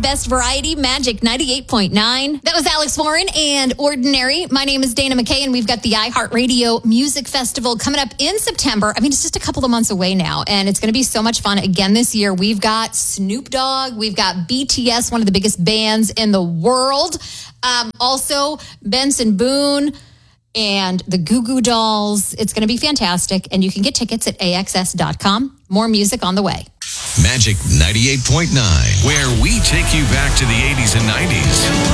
best variety, Magic 98.9. That was Alex Warren and Ordinary. My name is Dana McKay, and we've got the iHeartRadio Music Festival coming up in September. I mean, it's just a couple of months away now, and it's going to be so much fun. Again, this year, we've got Snoop Dogg. We've got BTS, one of the biggest bands in the world. Also, Benson Boone and the Goo Goo Dolls. It's going to be fantastic, and you can get tickets at AXS.com. More music on the way. Magic 98.9, where we take you back to the 80s and 90s.